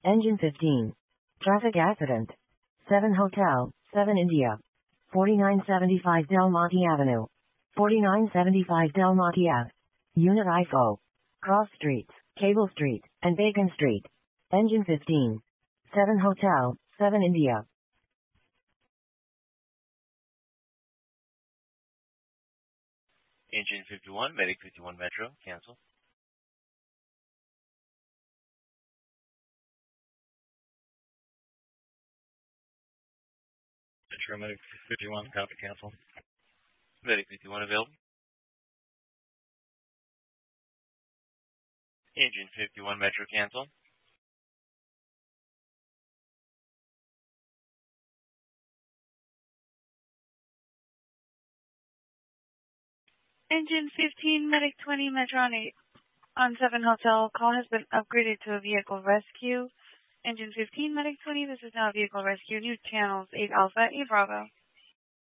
Engine 15. Traffic accident. 7 Hotel, 7 India. 4975 Del Monte Avenue. 4975 Del Monte Ave. Unit IFO. Cross Streets, Cable Street, and Bacon Street. Engine 15. 7 Hotel, 7 India. Engine 51, Medic 51 Metro, cancel. Metro Medic 51, copy, cancel. Medic 51 available. Engine 51 Metro, cancel. Engine 15, Medic 20, Metro on 7 Hotel. Call has been upgraded to a vehicle rescue. Engine 15, Medic 20, this is now a vehicle rescue. New channels 8 Alpha, 8 Bravo.